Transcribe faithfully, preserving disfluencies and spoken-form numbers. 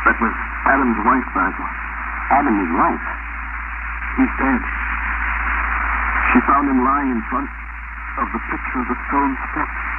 That was Adam's wife, Basil. Adam's wife? He's dead. She found him lying in front of the picture of the stone steps.